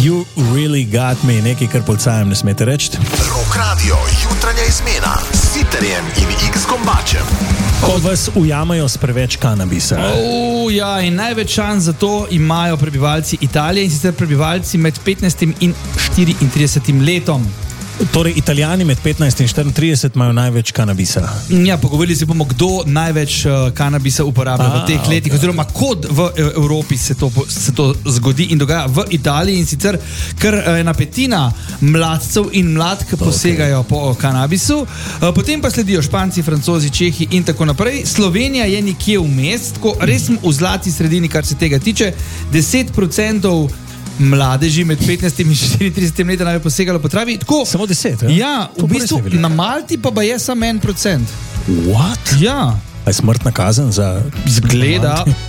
You really got me, nekaj, kar polcajem ne smete reči. Rock Radio, jutranja izmena s Siterjem in X-Kombačem. Ko vas ujamajo s preveč kanabisa. Ja, in največ šans za to imajo prebivalci Italije, in sicer prebivalci med 15 in 34 letom. Torej, Italijani med 15 in 34 imajo največ kanabisa. Ja, pogovorili se bomo, kdo največ kanabisa uporablja v teh letih, oziroma kod v Evropi se to zgodi in dogaja v Italiji, in sicer kar ena petina mladcev in mladk posegajo po kanabisu, potem pa sledijo Španci, Francozi, Čehi in tako naprej. Slovenija je nekje vmes, tako res smo v zlati sredini, kar se tega tiče. 10% mladeži med 15 in 34 leta naj bi posegalo po travi. Tako, samo 10, ja, v bistvu na Malti pa je samo 1%. What? Ja. A je smrtna kazen za... Zgleda,